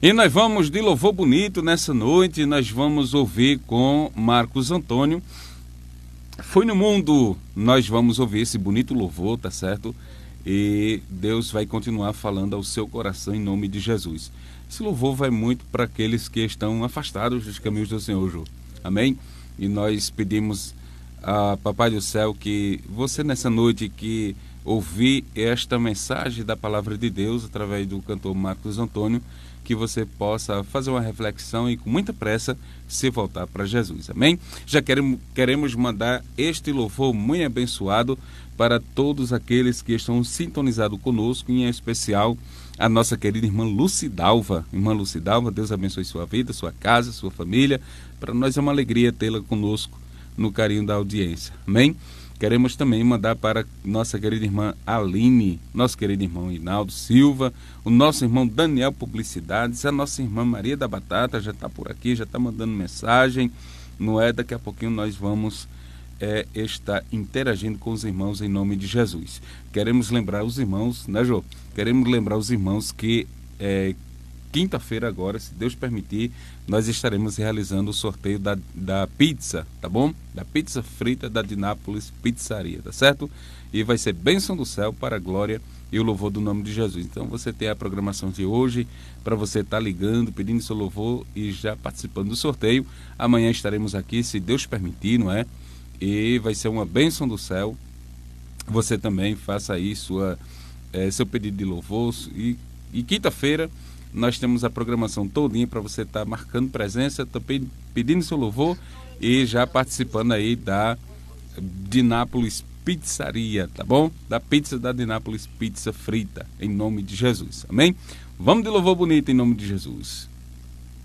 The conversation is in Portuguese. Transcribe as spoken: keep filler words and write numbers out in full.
E nós vamos de louvor bonito nessa noite, nós vamos ouvir com Marcos Antônio. Foi no mundo, nós vamos ouvir esse bonito louvor, tá certo? E Deus vai continuar falando ao seu coração em nome de Jesus. Esse louvor vai muito para aqueles que estão afastados dos caminhos do Senhor, Ju. Amém? E nós pedimos a Papai do Céu que você nessa noite que ouvir esta mensagem da Palavra de Deus através do cantor Marcos Antônio, que você possa fazer uma reflexão e com muita pressa se voltar para Jesus, amém? Já queremos, queremos mandar este louvor muito abençoado para todos aqueles que estão sintonizados conosco, em especial a nossa querida irmã Lucidalva. Irmã Lucidalva, Deus abençoe sua vida, sua casa, sua família. Para nós é uma alegria tê-la conosco no carinho da audiência, amém? Queremos também mandar para nossa querida irmã Aline, nosso querido irmão Hinaldo Silva, o nosso irmão Daniel Publicidades, a nossa irmã Maria da Batata já está por aqui, já está mandando mensagem, não é? Daqui a pouquinho nós vamos é, estar interagindo com os irmãos em nome de Jesus. Queremos lembrar os irmãos, né, Jô? Queremos lembrar os irmãos que é, quinta-feira agora, se Deus permitir, nós estaremos realizando o sorteio da, da pizza, tá bom? Da pizza frita da Dinápolis Pizzaria, tá certo? E vai ser bênção do céu para a glória e o louvor do nome de Jesus. Então você tem a programação de hoje para você estar tá ligando, pedindo seu louvor e já participando do sorteio. Amanhã estaremos aqui, se Deus permitir, não é? E vai ser uma bênção do céu. Você também faça aí sua, é, seu pedido de louvor e, e quinta-feira nós temos a programação todinha para você estar tá marcando presença, também pedindo seu louvor e já participando aí da Dinápolis Pizzaria, tá bom? Da pizza da Dinápolis Pizza Frita, em nome de Jesus, amém? Vamos de louvor bonito em nome de Jesus.